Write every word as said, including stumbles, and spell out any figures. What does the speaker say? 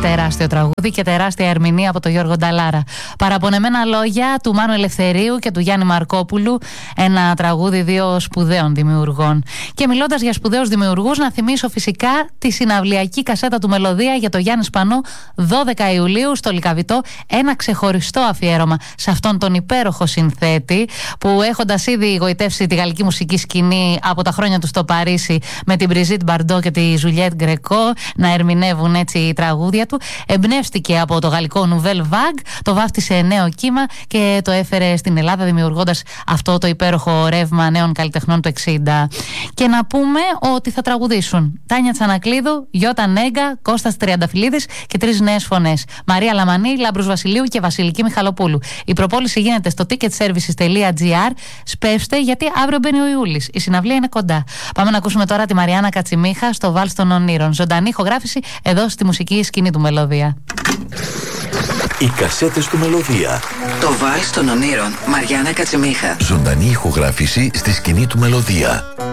Τεράστιο τραγούδι και τεράστια ερμηνεία από τον Γιώργο Νταλάρα. Παραπονεμένα λόγια του Μάνου Ελευθερίου και του Γιάννη Μαρκόπουλου. Ένα τραγούδι δύο σπουδαίων δημιουργών. Και μιλώντας για σπουδαίους δημιουργούς, να θυμίσω φυσικά τη συναυλιακή κασέτα του Μελωδία για το Γιάννη Σπανό, δώδεκα Ιουλίου στο Λυκαβητό. Ένα ξεχωριστό αφιέρωμα σε αυτόν τον υπέροχο συνθέτη, που έχοντας ήδη γοητεύσει τη γαλλική μουσική σκηνή από τα χρόνια του στο Παρίσι με την Μπριζίτ Μπαρντό και τη Ζουλιέτ Γκρεκό να ερμηνεύουν έτσι τραγούδια του, εμπνεύστηκε από το γαλλικό Nouvelle Vague, το βάφτισε νέο κύμα και το έφερε στην Ελλάδα, δημιουργώντας αυτό το υπέροχο ρεύμα νέων καλλιτεχνών του εξήντα. Και να πούμε ότι θα τραγουδήσουν Τάνια Τσανακλείδου, Γιώτα Νέγκα, Κώστας Τριανταφυλλίδης και τρεις νέες φωνές: Μαρία Λαμανή, Λάμπρους Βασιλείου και Βασιλική Μιχαλοπούλου. Η προπόληση γίνεται στο ticketservices τελεία gr. Σπεύστε, γιατί αύριο μπαίνει ο Ιούλης. Η συναυλία είναι κοντά. Πάμε να ακούσουμε τώρα τη Μαριάννα Κατσιμίχα στο Βάλς των Ονείρων. Ζωντανή ηχογράφηση εδώ στη μουσική σκηνή του Μελωδία. Οι κασέτες του Μελωδία. Το Βάλς των Ονείρων, Μαριάννα Κατσιμίχα. Ζωντανή ηχογράφηση στη σκηνή του Μελωδία.